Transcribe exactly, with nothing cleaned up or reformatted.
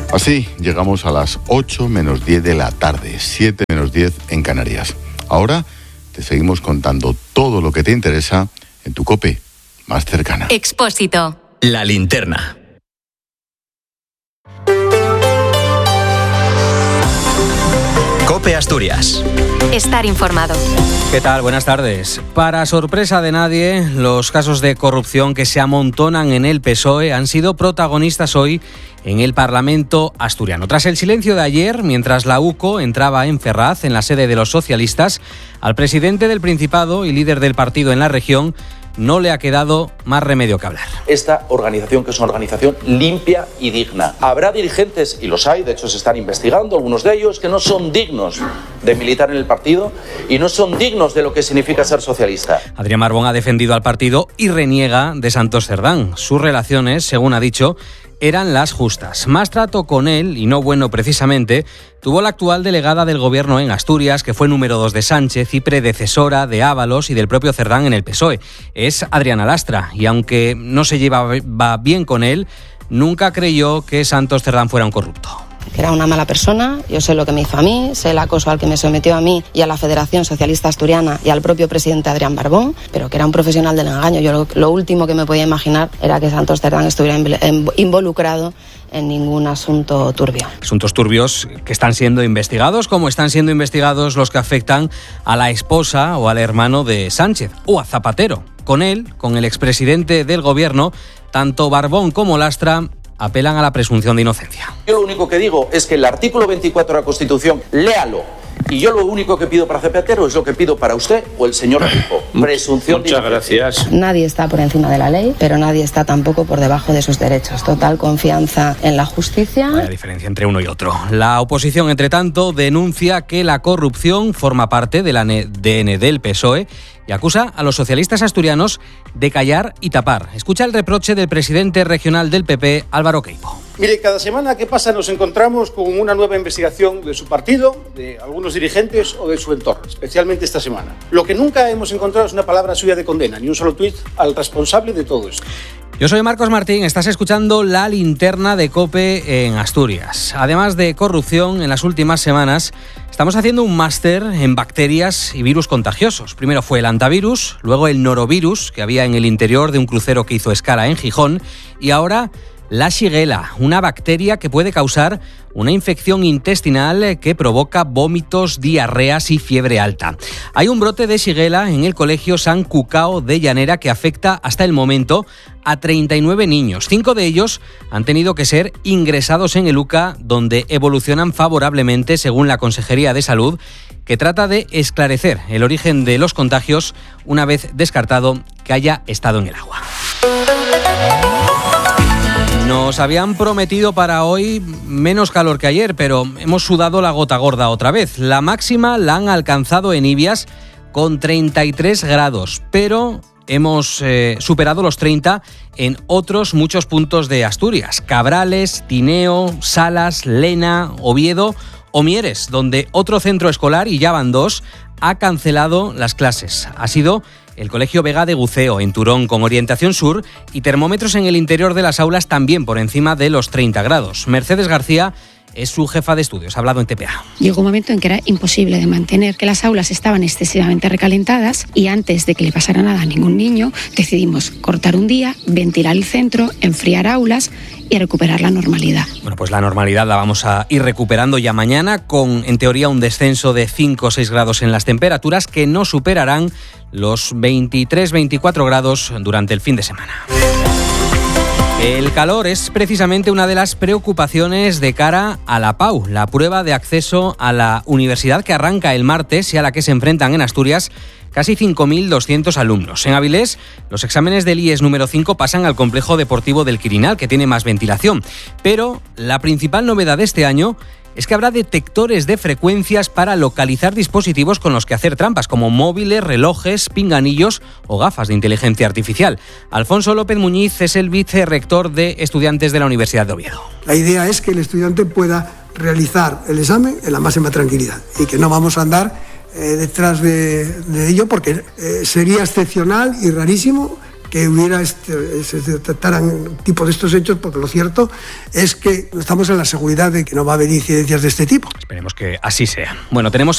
Así llegamos a las ocho menos diez de la tarde, siete menos diez en Canarias. Ahora te seguimos contando todo lo que te interesa en tu COPE más cercana. Expósito. La linterna. COPE Asturias. Estar informado. ¿Qué tal? Buenas tardes. Para sorpresa de nadie, los casos de corrupción que se amontonan en el P S O E han sido protagonistas hoy en el Parlamento asturiano. Tras el silencio de ayer, mientras la U C O entraba en Ferraz, en la sede de los socialistas, al presidente del Principado y líder del partido en la región no le ha quedado más remedio que hablar. Esta organización, que es una organización limpia y digna. Habrá dirigentes, y los hay, de hecho se están investigando, algunos de ellos, que no son dignos de militar en el partido y no son dignos de lo que significa ser socialista. Adrián Barbón ha defendido al partido y reniega de Santos Cerdán. Sus relaciones, según ha dicho, eran las justas. Más trato con él, y no bueno precisamente, tuvo la actual delegada del Gobierno en Asturias, que fue número dos de Sánchez y predecesora de Ábalos y del propio Cerdán en el P S O E. Es Adriana Lastra, y aunque no se llevaba bien con él, nunca creyó que Santos Cerdán fuera un corrupto. Que era una mala persona, yo sé lo que me hizo a mí, sé el acoso al que me sometió a mí y a la Federación Socialista Asturiana y al propio presidente Adrián Barbón, pero que era un profesional del engaño. Yo lo, lo último que me podía imaginar era que Santos Cerdán estuviera involucrado en ningún asunto turbio. Asuntos turbios que están siendo investigados, como están siendo investigados los que afectan a la esposa o al hermano de Sánchez, o a Zapatero. Con él, con el expresidente del Gobierno, tanto Barbón como Lastra apelan a la presunción de inocencia. Yo lo único que digo es que el artículo veinticuatro de la Constitución, léalo. Y yo lo único que pido para Zapatero es lo que pido para usted o el señor Rico. Presunción de inocencia. Muchas gracias. Nadie está por encima de la ley, pero nadie está tampoco por debajo de sus derechos. Total confianza en la justicia. Hay diferencia entre uno y otro. La oposición, entre tanto, denuncia que la corrupción forma parte del A D N del P S O E y acusa a los socialistas asturianos de callar y tapar. Escucha el reproche del presidente regional del P P, Álvaro Queipo. Mire, cada semana que pasa nos encontramos con una nueva investigación de su partido, de algunos dirigentes o de su entorno, especialmente esta semana. Lo que nunca hemos encontrado es una palabra suya de condena, ni un solo tuit al responsable de todo esto. Yo soy Marcos Martín, estás escuchando La Linterna de COPE en Asturias. Además de corrupción, en las últimas semanas estamos haciendo un máster en bacterias y virus contagiosos. Primero fue el hantavirus, luego el norovirus, que había en el interior de un crucero que hizo escala en Gijón, y ahora la Shigella, una bacteria que puede causar una infección intestinal que provoca vómitos, diarreas y fiebre alta. Hay un brote de Shigella en el Colegio San Cucao de Llanera que afecta hasta el momento a treinta y nueve niños. Cinco de ellos han tenido que ser ingresados en el U C A, donde evolucionan favorablemente según la Consejería de Salud, que trata de esclarecer el origen de los contagios una vez descartado que haya estado en el agua. Nos habían prometido para hoy menos calor que ayer, pero hemos sudado la gota gorda otra vez. La máxima la han alcanzado en Ibias con treinta y tres grados, pero hemos eh, superado los treinta en otros muchos puntos de Asturias. Cabrales, Tineo, Salas, Lena, Oviedo o Mieres, donde otro centro escolar, y ya van dos, ha cancelado las clases. Ha sido el Colegio Vega de Guceo, en Turón, con orientación sur, y termómetros en el interior de las aulas también por encima de los treinta grados. Mercedes García es su jefa de estudios, ha hablado en T P A. Llegó un momento en que era imposible de mantener, que las aulas estaban excesivamente recalentadas, y antes de que le pasara nada a ningún niño, decidimos cortar un día, ventilar el centro, enfriar aulas y recuperar la normalidad. Bueno, pues la normalidad la vamos a ir recuperando ya mañana, con en teoría un descenso de cinco o seis grados en las temperaturas, que no superarán los veintitrés veinticuatro grados durante el fin de semana. El calor es precisamente una de las preocupaciones de cara a la P A U, la prueba de acceso a la universidad que arranca el martes y a la que se enfrentan en Asturias casi cinco mil doscientos alumnos. En Avilés, los exámenes del I E S número cinco pasan al complejo deportivo del Quirinal, que tiene más ventilación. Pero la principal novedad de este año es que habrá detectores de frecuencias para localizar dispositivos con los que hacer trampas, como móviles, relojes, pinganillos o gafas de inteligencia artificial. Alfonso López Muñiz es el vicerrector de Estudiantes de la Universidad de Oviedo. La idea es que el estudiante pueda realizar el examen en la máxima tranquilidad y que no vamos a andar eh, detrás de, de ello, porque eh, sería excepcional y rarísimo que hubiera este, se detectaran tipo de estos hechos, porque lo cierto es que estamos en la seguridad de que no va a haber incidencias de este tipo. Esperemos que así sea. Bueno, tenemos